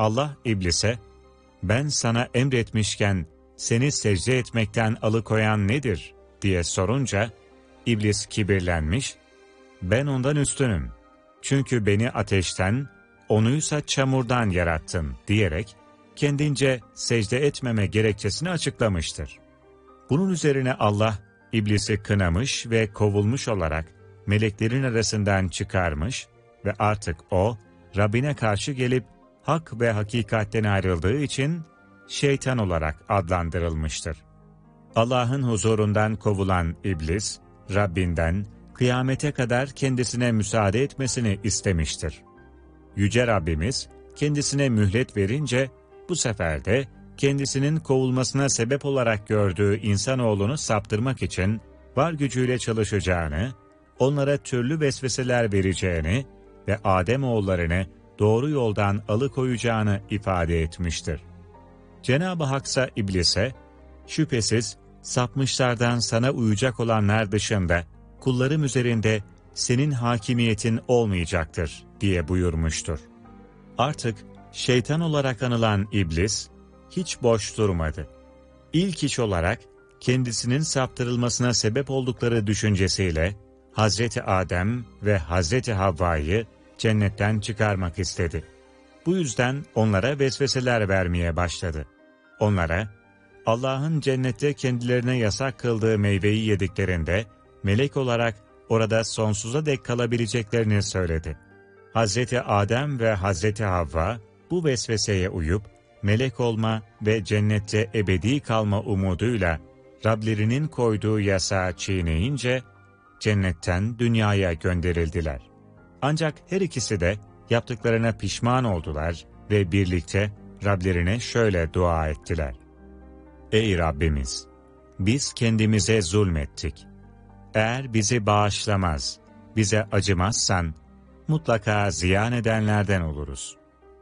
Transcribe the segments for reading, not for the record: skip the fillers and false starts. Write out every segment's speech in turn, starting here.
Allah iblise, ben sana emretmişken seni secde etmekten alıkoyan nedir diye sorunca, iblis kibirlenmiş, ben ondan üstünüm. Çünkü beni ateşten, onuysa çamurdan yarattın diyerek, kendince secde etmeme gerekçesini açıklamıştır. Bunun üzerine Allah, iblisi kınamış ve kovulmuş olarak meleklerin arasından çıkarmış ve artık o, Rabbine karşı gelip hak ve hakikatten ayrıldığı için şeytan olarak adlandırılmıştır. Allah'ın huzurundan kovulan iblis, Rabbinden kıyamete kadar kendisine müsaade etmesini istemiştir. Yüce Rabbimiz kendisine mühlet verince bu sefer de kendisinin kovulmasına sebep olarak gördüğü insanoğlunu saptırmak için var gücüyle çalışacağını, onlara türlü vesveseler vereceğini ve Ademoğullarını doğru yoldan alıkoyacağını ifade etmiştir. Cenab-ı Hak ise iblise, şüphesiz sapmışlardan sana uyacak olanlar dışında kullarım üzerinde senin hakimiyetin olmayacaktır diye buyurmuştur. Artık şeytan olarak anılan iblis hiç boş durmadı. İlk iş olarak kendisinin saptırılmasına sebep oldukları düşüncesiyle Hazreti Adem ve Hazreti Havva'yı cennetten çıkarmak istedi. Bu yüzden onlara vesveseler vermeye başladı. Onlara, Allah'ın cennette kendilerine yasak kıldığı meyveyi yediklerinde, melek olarak orada sonsuza dek kalabileceklerini söyledi. Hazreti Adem ve Hazreti Havva, bu vesveseye uyup, melek olma ve cennette ebedi kalma umuduyla, Rablerinin koyduğu yasağı çiğneyince, cennetten dünyaya gönderildiler. Ancak her ikisi de yaptıklarına pişman oldular ve birlikte Rablerine şöyle dua ettiler. Ey Rabbimiz! Biz kendimize zulmettik. Eğer bizi bağışlamaz, bize acımazsan, mutlaka ziyan edenlerden oluruz.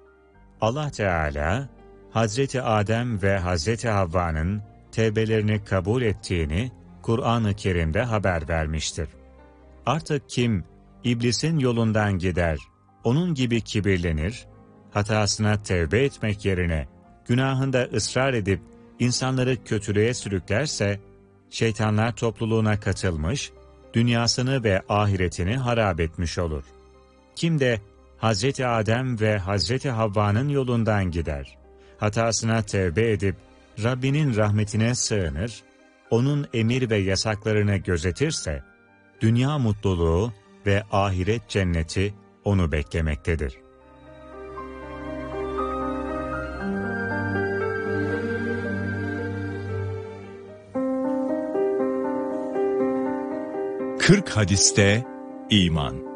Allah Teala, Hazreti Adem ve Hazreti Havva'nın tevbelerini kabul ettiğini Kur'an-ı Kerim'de haber vermiştir. Artık kim iblisin yolundan gider, onun gibi kibirlenir, hatasına tevbe etmek yerine günahında ısrar edip insanları kötülüğe sürüklerse, şeytanlar topluluğuna katılmış, dünyasını ve ahiretini harap etmiş olur. Kim de Hazreti Adem ve Hazreti Havva'nın yolundan gider, hatasına tevbe edip Rabbinin rahmetine sığınır, onun emir ve yasaklarını gözetirse, dünya mutluluğu ve ahiret cenneti onu beklemektedir. Kırk hadiste iman.